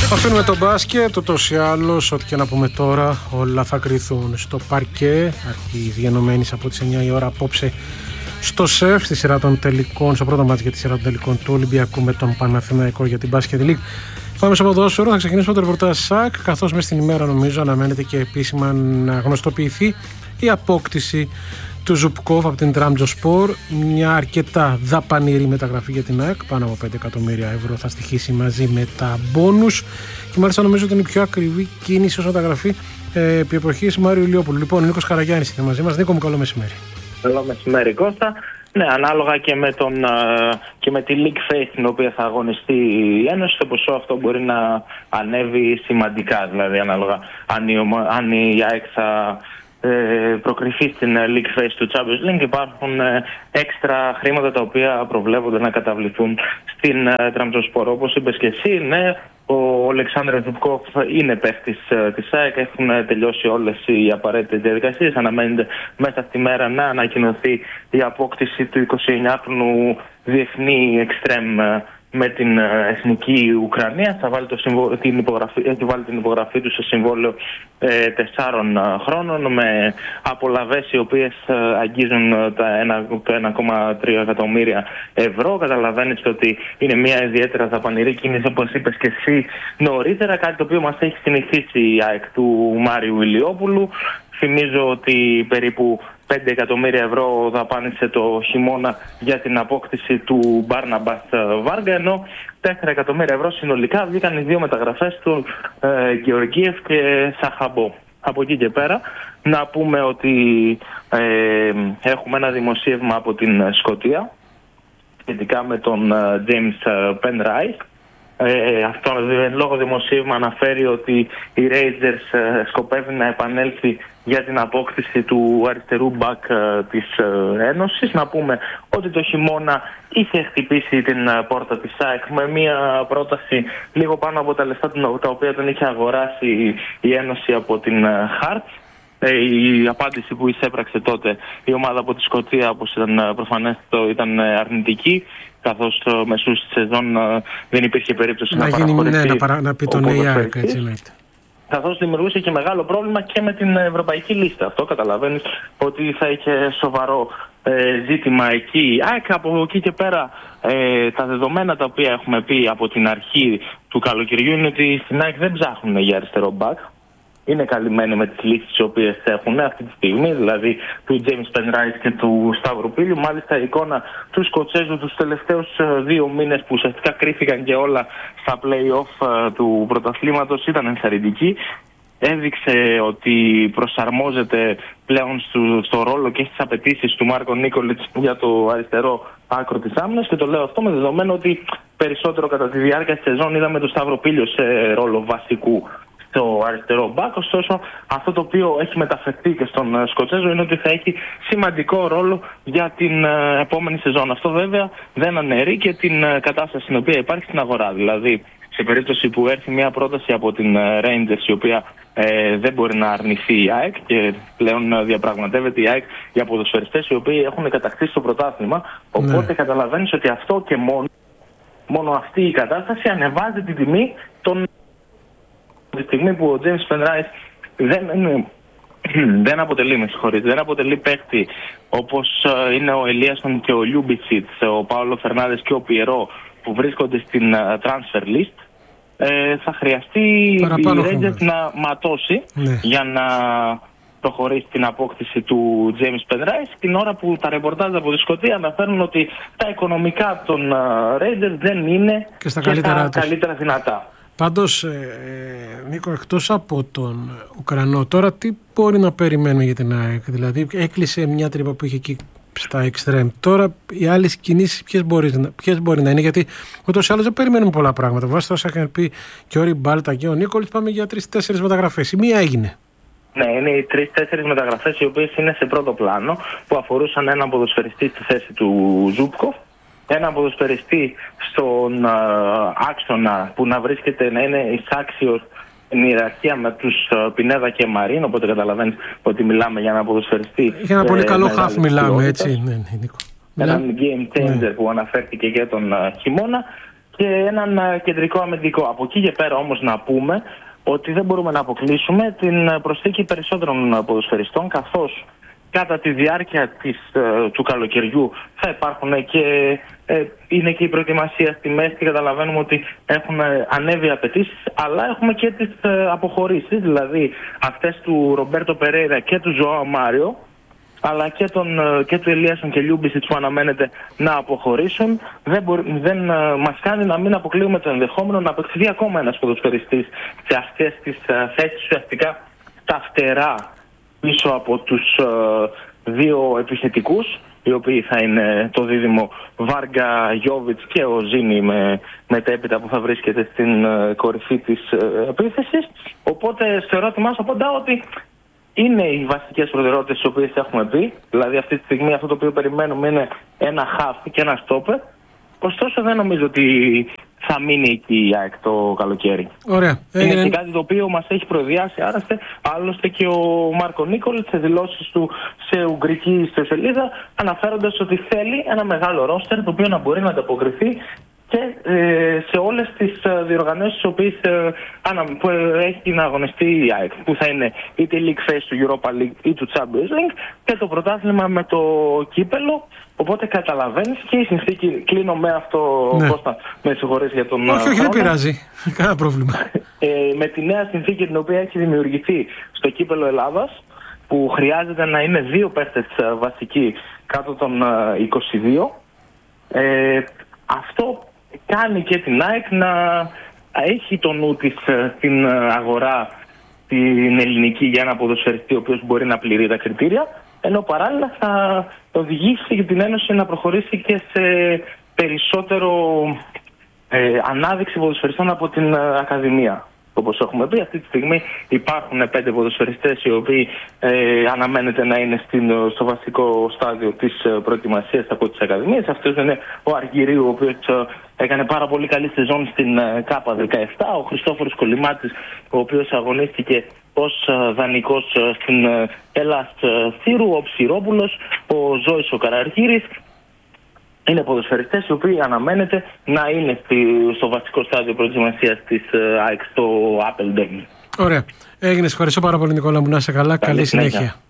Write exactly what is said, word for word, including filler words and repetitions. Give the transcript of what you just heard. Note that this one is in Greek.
Αφήνουμε το μπάσκετ, ούτως ή άλλως, ό,τι και να πούμε τώρα, όλα θα κριθούν στο παρκέ. Αρχή διενωμένης από τις εννιά η ώρα απόψε στο ΣΕΦ, στη σειρά των τελικών, στο πρώτο μάτς για τη σειρά των τελικών του Ολυμπιακού με τον Παναθηναϊκό για την Basket League. Πάμε στο ποδόσφαιρο, θα ξεκινήσουμε το ρεπορτάζ ΣΑΚ, καθώς μες στην ημέρα νομίζω αναμένεται και επίσημα να γνωστοποιηθεί η απόκτηση του Ζουπκόφ από την Τραμτζοσπορ, μια αρκετά δαπανηρή μεταγραφή για την ΑΕΚ, πάνω από πέντε εκατομμύρια ευρώ θα στοιχήσει μαζί με τα μπόνους και μάλιστα νομίζω ότι είναι η πιο ακριβή κίνηση ως μεταγραφή ε, επί εποχής Μάριου Ηλιόπουλου. Λοιπόν, ο Νίκος Καραγιάννης είναι μαζί μας. Νίκο μου, καλό μεσημέρι. Καλό μεσημέρι, Κώστα. Ναι, ανάλογα και με, τον, και με τη League Phase την οποία θα αγωνιστεί η Ένωση, το ποσό αυτό μπορεί να ανέβει σημαντικά. Δηλαδή, ανάλογα αν η, αν η ΑΕΚ θα προκριθεί στην League Phase του Champions League, υπάρχουν έξτρα χρήματα τα οποία προβλέπονται να καταβληθούν στην Τραμτζοσπορ. Όπως είπες και εσύ, ναι, ο Αλεξάνδρος Ζουπκόφ είναι παίχτης της ΑΕΚ, έχουν τελειώσει όλες οι απαραίτητες διαδικασίες. Αναμένεται μέσα στη μέρα να ανακοινωθεί η απόκτηση του εικοσιεννιάχρονου διεθνή εξτρέμ με την εθνική Ουκρανία. Θα βάλει, το συμβο... την, υπογραφή... έχει βάλει την υπογραφή του σε συμβόλαιο ε, τεσσάρων χρόνων με απολαβές οι οποίες ε, αγγίζουν τα ένα κόμμα τρία εκατομμύρια ευρώ. Καταλαβαίνετε ότι είναι μια ιδιαίτερα δαπανηρή κίνηση, όπως είπες και εσύ νωρίτερα, κάτι το οποίο μας έχει συνηθίσει η ΑΕΚ του Μάριου Ηλιόπουλου. Θυμίζω ότι περίπου πέντε εκατομμύρια ευρώ δαπάνησε το χειμώνα για την απόκτηση του Μπάρναμπας Βάργα, ενώ τέσσερα εκατομμύρια ευρώ συνολικά βγήκαν οι δύο μεταγραφές του ε, Γεωργίευ και Σαχαμπό. Από εκεί και πέρα να πούμε ότι ε, έχουμε ένα δημοσίευμα από την Σκωτία σχετικά με τον ε, James Penrice. Ε, αυτό λόγω δημοσίευμα αναφέρει ότι η Rangers ε, σκοπεύει να επανέλθει για την απόκτηση του αριστερού μπακ ε, της ε, Ένωσης. Να πούμε ότι το χειμώνα είχε χτυπήσει την ε, πόρτα της ΑΕΚ με μια πρόταση λίγο πάνω από τα λεφτά τα οποία τον είχε αγοράσει η Ένωση από την ε, Hearts. Ε, η απάντηση που εισέπραξε τότε η ομάδα από τη Σκωτία, όπως ήταν προφανές, ήταν αρνητική, καθώς μεσούς τη σεζόν δεν υπήρχε περίπτωση να, να παραχωρηθεί. Ναι, να, παρα... να πει τον ΕΙΑΚ, έτσι εννοείται. Καθώς δημιουργούσε και μεγάλο πρόβλημα και με την ευρωπαϊκή λίστα. Αυτό καταλαβαίνεις ότι θα είχε σοβαρό ε, ζήτημα εκεί. Α, από εκεί και πέρα ε, τα δεδομένα τα οποία έχουμε πει από την αρχή του καλοκαιριού είναι ότι στην ΑΕΚ δεν ψάχνουν για αριστερό μπακ. Είναι καλυμμένοι με τις λύσεις τις οποίες έχουν αυτή τη στιγμή, δηλαδή του James Penrice και του Σταυροπύλιου. Μάλιστα η εικόνα του Σκοτσέζου τους τελευταίους δύο μήνες που ουσιαστικά κρύφηκαν και όλα στα play-off του πρωταθλήματος ήταν ενθαρρυντική. Έδειξε ότι προσαρμόζεται πλέον στο, στο ρόλο και στις απαιτήσεις του Μάρκο Νίκολιτς για το αριστερό άκρο της άμυνας, και το λέω αυτό με δεδομένο ότι περισσότερο κατά τη διάρκεια της σεζόν είδαμε τον Σταυροπύλιο σε ρόλο βασικού στο αριστερό μπακ. Ωστόσο, αυτό το οποίο έχει μεταφερθεί και στον Σκοτσέζο είναι ότι θα έχει σημαντικό ρόλο για την uh, επόμενη σεζόν. Αυτό βέβαια δεν αναιρεί και την uh, κατάσταση στην οποία υπάρχει στην αγορά. Δηλαδή, σε περίπτωση που έρθει μια πρόταση από την uh, Rangers, η οποία uh, δεν μπορεί να αρνηθεί η ΑΕΚ και πλέον uh, διαπραγματεύεται η ΑΕΚ για ποδοσφαιριστές οι οποίοι έχουν κατακτήσει το πρωτάθλημα. Οπότε ναι, καταλαβαίνεις ότι αυτό και μόνο, μόνο αυτή η κατάσταση ανεβάζει την τιμή των. Τη στιγμή που ο James Penrice δεν, δεν αποτελεί, με συγχωρείτε, δεν αποτελεί παίκτη όπως είναι ο Ελίασον και ο Λιούμπιτσιτς, ο Παόλο Φερνάνδες και ο Πιερό που βρίσκονται στην transfer list, ε, θα χρειαστεί η Rangers να ματώσει ναι, για να προχωρήσει την απόκτηση του James Penrice, την ώρα που τα ρεπορτάζ από τη Σκωτία αναφέρουν ότι τα οικονομικά των Rangers δεν είναι και, στα και καλύτερα τα καλύτερα δυνατά. Πάντως, ε, Νίκο, εκτός από τον Ουκρανό, τώρα τι μπορεί να περιμένουμε για την ΑΕΚ? Δηλαδή, έκλεισε μια τρύπα που είχε εκεί στα εξτρέμ. Τώρα, οι άλλες κινήσεις ποιες μπορεί, ποιες μπορεί να είναι? Γιατί ούτως ή άλλως δεν περιμένουμε πολλά πράγματα. Βάσει όσα είχαν πει και ο Ριμπάλτα και ο Νίκολης, πάμε για τρεις-τέσσερις μεταγραφές. Η μία έγινε. Ναι, είναι οι τρεις-τέσσερις μεταγραφές οι οποίες είναι σε πρώτο πλάνο, που αφορούσαν έναν ποδοσφαιριστή στη θέση του Ζούπκοφ, ένα ποδοσφαιριστή στον α, άξονα που να βρίσκεται, να είναι εισάξιος στην ιεραρχία με τους α, Πινέδα και Μαρίν, οπότε καταλαβαίνεις ότι μιλάμε για ένα ποδοσφαιριστή. Για ένα πολύ ε, καλό χαφ μιλάμε, έτσι. Ναι, ναι, Νίκο. Έναν game changer ναι, που αναφέρθηκε και τον α, χειμώνα. και έναν κεντρικό αμυντικό. Από εκεί και πέρα όμως να πούμε ότι δεν μπορούμε να αποκλείσουμε την προσθήκη περισσότερων ποδοσφαιριστών, καθώς κατά τη διάρκεια της, του καλοκαιριού θα υπάρχουν και ε, είναι και η προετοιμασία στη μέση και καταλαβαίνουμε ότι έχουν ανέβει απαιτήσεις, αλλά έχουμε και τις ε, αποχωρήσεις, δηλαδή αυτές του Ρομπέρτο Περέιρα και του Ζωάο Μάριο, αλλά και, τον, και του Ελίασον και Λιούμπισιτς που αναμένεται να αποχωρήσουν. Δεν, μπορεί, δεν uh, μας κάνει να μην αποκλείουμε το ενδεχόμενο να απεξηθεί ακόμα ένας ποδοσφαιριστής σε αυτές τις uh, θέσεις ουσιαστικά τα φτερά πίσω από τους uh, δύο επιθετικούς, οι οποίοι θα είναι το δίδυμο Βάργκα, Γιόβιτς και ο Ζήνη με, μετέπειτα που θα βρίσκεται στην uh, κορυφή της uh, επίθεσης. Οπότε στο ερώτημά σου απαντάω ότι είναι οι βασικές προτεραιότητες τις οποίες έχουμε πει. Δηλαδή αυτή τη στιγμή αυτό το οποίο περιμένουμε είναι ένα half και ένα stopper. Ωστόσο δεν νομίζω ότι θα μείνει εκεί η ΑΕΚ το καλοκαίρι. Ωραία. Είναι ε, και κάτι το οποίο μας έχει προδιάσει άραστε. Άλλωστε και ο Μάρκο Νίκολιτς σε δηλώσεις του σε ουγγρική ιστοσελίδα, αναφέροντας ότι θέλει ένα μεγάλο ρόστερ το οποίο να μπορεί να ανταποκριθεί και ε, σε όλες τις ε, διοργανώσεις τις οποίες ε, ανα, που, ε, έχει να αγωνιστεί η ΑΕΚ, που θα είναι είτε η League Phase του Europa League ή του Champions League και το πρωτάθλημα με το κύπελο. Οπότε καταλαβαίνεις και η συνθήκη, κλείνω με αυτό, ναι. Κώστα, με συγχωρείς για τον όχι, όχι, δεν πειράζει, κανένα πρόβλημα. Ε, με τη νέα συνθήκη την οποία έχει δημιουργηθεί στο κύπελο Ελλάδας, που χρειάζεται να είναι δύο παίχτες βασικοί κάτω των είκοσι δύο, ε, αυτό κάνει και την ΑΕΚ να έχει το νου της στην αγορά την ελληνική για ένα ποδοσφαιριστή ο οποίος μπορεί να πληρεί τα κριτήρια, ενώ παράλληλα θα οδηγήσει την Ένωση να προχωρήσει και σε περισσότερο ε, ανάδειξη ποδοσφαιριστών από την ε, Ακαδημία. Όπως έχουμε πει, αυτή τη στιγμή υπάρχουν πέντε ποδοσφαιριστές οι οποίοι ε, αναμένεται να είναι στην, στο βασικό στάδιο της ε, προετοιμασίας από τις Ακαδημίες. Αυτός είναι ο Αργυρίου, ο οποίος ε, έκανε πάρα πολύ καλή σεζόν στην ε, ΚΑΠΑ δεκαεπτά, ο Χριστόφορος Κολυμάτης, ο οποίος αγωνίστηκε ως ε, δανεικός ε, στην ε, Ελλάς ε, Θήρου, ο Ψηρόπουλος, ο Ζώης ο Καραργύρης. Είναι ποδοσφαιριστές οι οποίοι αναμένεται να είναι στη, στο βασικό στάδιο προετοιμασίας της ΑΕΚ στο Apple Day. Ωραία. Έγινες. Ευχαριστώ πάρα πολύ, Νικόλα μου. Να είσαι καλά. Καλή, Καλή συνέχεια. συνέχεια.